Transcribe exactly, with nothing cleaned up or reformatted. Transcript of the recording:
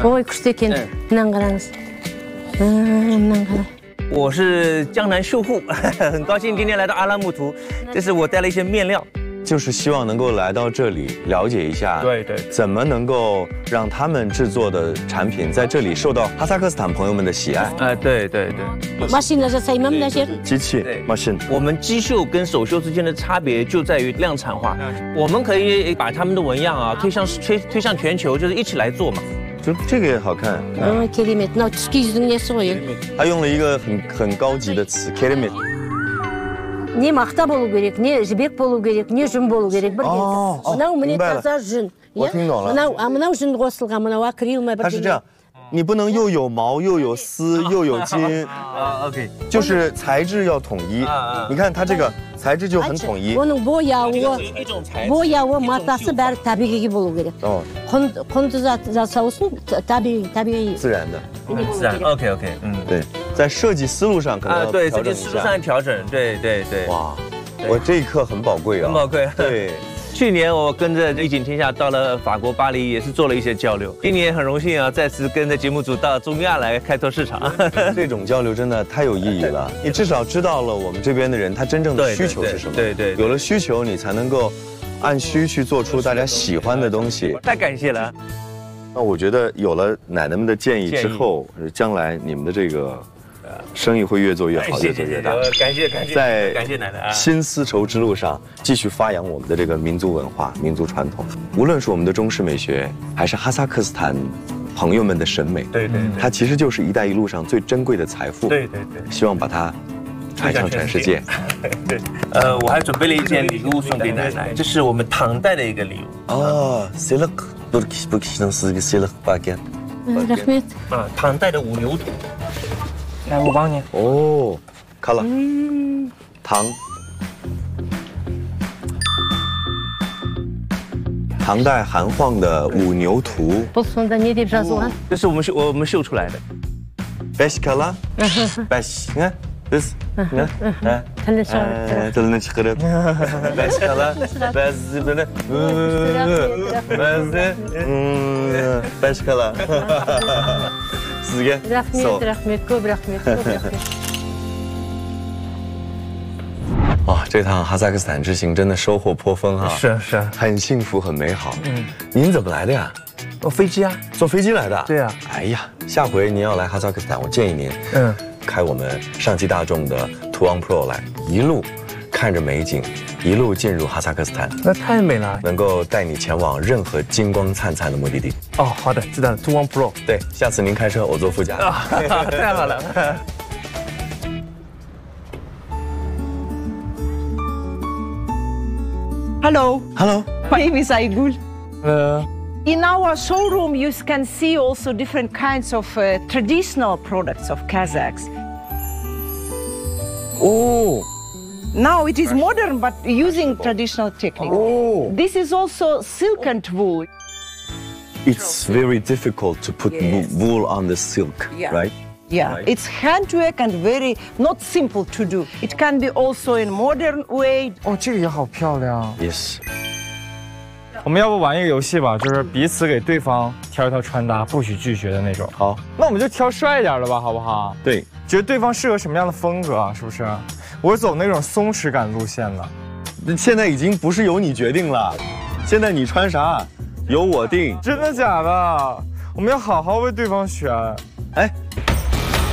Ой, күшті екен. Мынаны қараңыз. мынаны қараңыз。 我是江南绣户，很高兴今天来到阿拉木图。这是我带了一些面料， 就是希望能够来到这里了解一下， 对对， 怎么能够让他们制作的产品在这里受到哈萨克斯坦朋友们的喜爱。 啊，对对对。 Машина жасаймын мына жер. 机器 machine。 我们机绣跟手绣之间的差别就在于量产化，我们可以把他们的纹样啊推向推推向全球，就是一起来做嘛。 就这个也好看， 아, керемет. мынау түскі жүздің несі ғой. 他用了一个很很高级的词 keramit。 Не мақта болу керек, не жібек болу керек, не жүн болу керек. бір 哦哦 мынау міне 明白了 таза жүн. 我听懂了。 мынау а мынау жүн қосылған, мынау акрил ма 它是这样，你不能又有毛又有丝又有筋， 啊 ，OK， 就是材质要统一。你看它这个材质就很统一。 оның бояуы, 一种材质。 бояуы, матасы бәрі табиғи болу керек. 哦， құн құнды зат жасау үшін табиғи табиғи 自然的。 自然 ，OK OK， 嗯， 对，在设计思路上可能啊， 要对， 调整一这个思路下。 上调整，对对对。 哇，我这一刻很宝贵啊， 很宝贵。 对。 去年我跟着一景天下到了法国巴黎，也是做了一些交流。今年很荣幸啊，再次跟着节目组到中亚来开拓市场。 这种交流真的太有意义了，你至少知道了我们这边的人他真正的需求是什么。 对对， 有了需求，你才能够按需去做出大家喜欢的东西。 太感谢了。 那我觉得有了奶奶们的建议之后，将来你们的这个生意会越做越好，越做越大。 感谢感谢， 在感谢奶奶啊！ 新丝绸之路上继续发扬我们的这个民族文化、民族传统。无论是我们的中式美学，还是哈萨克斯坦朋友们的审美， 对对， 它其实就是“一带一路”上最珍贵的财富。 对对对， 希望把它传向全世界。 对，呃，我还准备了一件礼物送给奶奶，这是我们唐代的一个礼物。 哦，silk，不不可能是个 silk baguette。 рахмет. 啊，唐代的五牛图。来，我帮你。 哦，看了。唐。唐代韩晃的五牛图。 бұл сонда не деп жазылған? 这是我们绣我们绣出来的。 Beş kala. Beş. Ne? Biz. Ne? тілін шығарып. Тілini çıkarıp. Beş kala. Bez böyle. Bez. Beş kala. Sizge. Рахмет, рахмет, көп рахмет, көп рахмет. 哇，这趟哈萨克斯坦之行真的收获颇丰哈。 是是， 很幸福，很美好。嗯，您怎么来的呀？ 坐飞机啊， 坐飞机来的。 对啊。 哎呀，下回您要来哈萨克斯坦，我建议您，嗯，开我们上汽大众的途昂 Pro 来，一路看着美景，一路进入哈萨克斯坦。 那太美了， 能够带你前往任何金光灿灿的目的地。 哦，好的，知道了，途昂 Pro。 对，下次您开车，我坐副驾。 啊，太好了。 Hello. Hello. My name is Aygul. Uh, In our showroom, you can see also different kinds of uh, traditional products of Kazakhs. Oh. Now it is modern, but using traditional technique. Oh. This is also silk and wool. It's very difficult to put Yes. wool on the silk, Yeah. right? Yeah, Right. it's handwork and very not simple to do. It can be also in modern way. 哦，这个也好漂亮。 Yes. 我们要不玩一个游戏吧，就是彼此给对方挑一套穿搭，不许拒绝的那种。 好， 那我们就挑帅一点的吧，好不好？ 对， 觉得对方适合什么样的风格啊？是不是？我是走那种松弛感路线的。 现在已经不是由你决定了，现在你穿啥，由我定。 真的假的？我们要好好为对方选。 哎，